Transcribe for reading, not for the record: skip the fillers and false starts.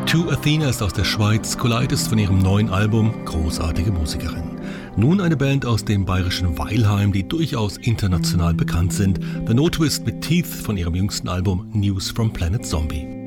Two Athena ist aus der Schweiz, Collide ist von ihrem neuen Album, großartige Musikerin. Nun eine Band aus dem bayerischen Weilheim, die durchaus international bekannt sind. The No Twist mit Teeth von ihrem jüngsten Album News from Planet Zombie.